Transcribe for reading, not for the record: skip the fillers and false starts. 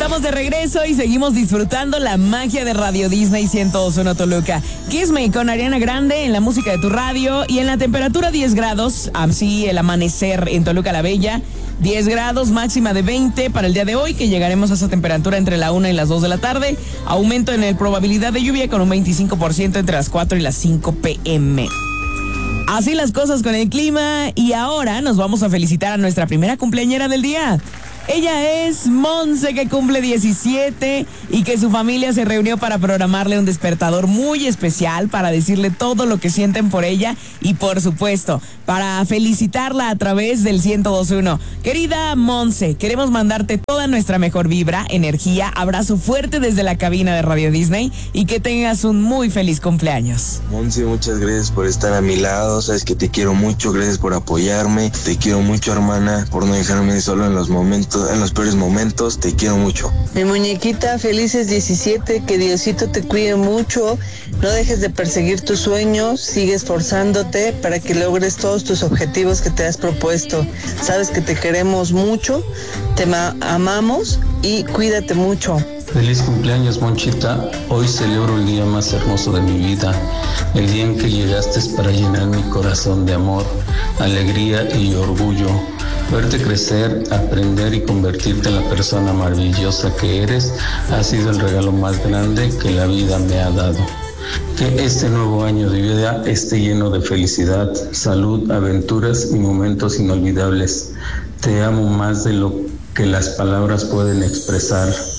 Estamos de regreso y seguimos disfrutando la magia de Radio Disney 102.1 Toluca. Kiss Me con Ariana Grande en la música de tu radio y en la temperatura 10 grados, así el amanecer en Toluca la Bella. 10 grados, máxima de 20 para el día de hoy, que llegaremos a esa temperatura entre la 1 y las 2 de la tarde. Aumento en la probabilidad de lluvia con un 25% entre las 4 y las 5 p.m. Así las cosas con el clima y ahora nos vamos a felicitar a nuestra primera cumpleañera del día. Ella es Monse, que cumple 17 y que su familia se reunió para programarle un despertador muy especial para decirle todo lo que sienten por ella y, por supuesto, para felicitarla a través del 102.1. Querida Monse, queremos mandarte toda nuestra mejor vibra, energía, abrazo fuerte desde la cabina de Radio Disney y que tengas un muy feliz cumpleaños. Monse, muchas gracias por estar a mi lado, sabes que te quiero mucho, gracias por apoyarme, te quiero mucho, hermana, por no dejarme solo en los peores momentos, te quiero mucho. Mi muñequita, felices 17, que Diosito te cuide mucho, no dejes de perseguir tus sueños, sigue esforzándote para que logres todos tus objetivos que te has propuesto. Sabes que te queremos mucho, te amamos y cuídate mucho. Feliz cumpleaños, Monchita. Hoy celebro el día más hermoso de mi vida, el día en que llegaste para llenar mi corazón de amor, alegría y orgullo. Verte crecer, aprender y convertirte en la persona maravillosa que eres ha sido el regalo más grande que la vida me ha dado. Que este nuevo año de vida esté lleno de felicidad, salud, aventuras y momentos inolvidables. Te amo más de lo que las palabras pueden expresar.